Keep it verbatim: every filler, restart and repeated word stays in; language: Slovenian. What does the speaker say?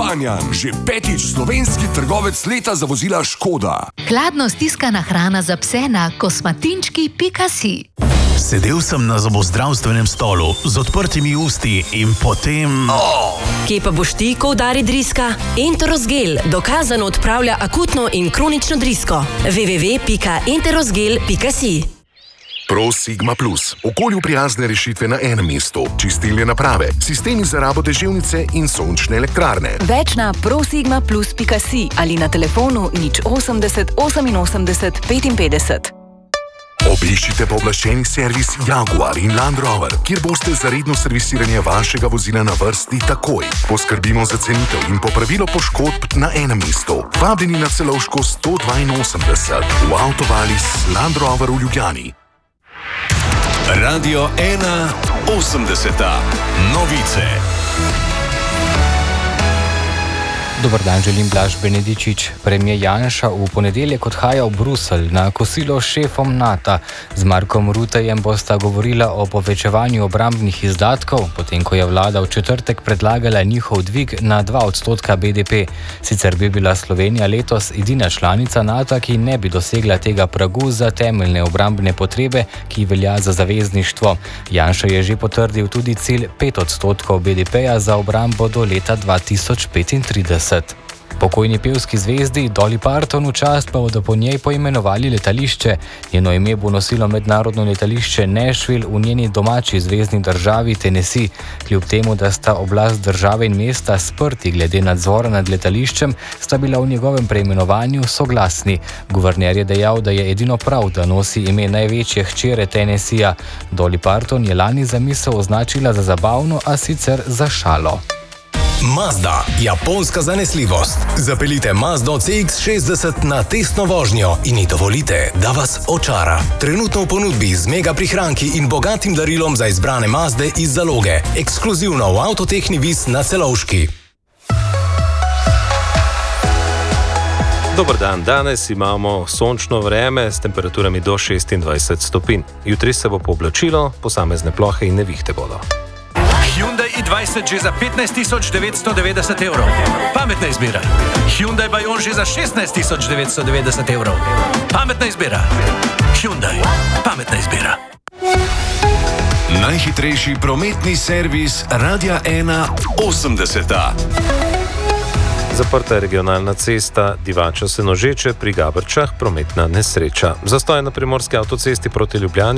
Kranjan, že petič slovenski trgovec leta za vozila Škoda. Hladno stiskana hrana za pse na kosmatinčki pika si. Sedel sem na zobozdravstvenem stolu z odprtimi usti in potem... Oh. Kje pa boš ti, ko udari driska? Enterosgel dokazano odpravlja akutno in kronično drisko. w w w pika enterosgel pika si. Pro Sigma Plus. Okolju prijazne rešitve na enem mestu. Čistilne naprave, sistemi za rabo deževnice in sončne elektrarne. Več na prosigma plus pika si ali na telefonu nič osemdeset oseminosemdeset petinpetdeset. Obiščite pooblaščeni servis Jaguar in Land Rover, kjer boste za redno servisiranje vašega vozila na vrsti takoj. Poskrbimo za cenitev in popravilo poškodb na enem mestu. Vabljeni na Celovško sto dvainosemdeset v Avtovalis Land Rover v Ljubljani. Radio ena osemdeseta. Novice. Dobar dan, želim Blaž Benedičič. Premijer Janša v ponedeljek odhaja v Bruselj na kosilo s šefom NATO. Z Markom Ruttejem bosta govorila o povečevanju obrambnih izdatkov, potem ko je vlada v četrtek predlagala njihov dvig na dva odstotka B D P. Sicer bi bila Slovenija letos edina članica NATO, ki ne bi dosegla tega pragu za temeljne obrambne potrebe, ki velja za zavezništvo. Janša je že potrdil tudi cilj pet odstotkov B D P-ja za obrambo do leta dva tisoč petintrideset. Pokojni pevski zvezdi Dolly Parton v čast pa bodo po njej poimenovali letališče. Njeno ime bo nosilo mednarodno letališče Nashville v njeni domači zvezni državi Tennessee. Kljub temu, da sta oblast države in mesta sprti glede nadzora nad letališčem, sta bila v njegovem preimenovanju soglasni. Guverner je dejal, da je edino prav, da nosi ime največje hčere Tennesseeja. Dolly Parton je lani zamisel označila za zabavno, a sicer za šalo. Mazda, japonska zanesljivost. Zapeljite Mazdo C X šestdeset na testno vožnjo in ji dovolite, da vas očara. Trenutno v ponudbi z mega prihranki in bogatim darilom za izbrane Mazde iz zaloge. Ekskluzivno v Avtotehni Vis na Celovški. Dobar dan, danes imamo sončno vreme s temperaturami do šestindvajset stopinj. Jutri se bo pooblačilo, posamezne plohe in nevihte bodo. Hyundai i dvajset že za petnajst tisoč devetsto devetdeset evrov. Pametna izbira. Hyundai Bayon že za šestnajst tisoč devetsto devetdeset evrov. Pametna izbira. Hyundai. Pametna izbira. Najhitrejši prometni servis Radia ena osemdeseta. Zaprta je regionalna cesta Divača-Senožeče pri Gabrčah, prometna nesreča. Zastoj na primorski avtocesti proti Ljubljani.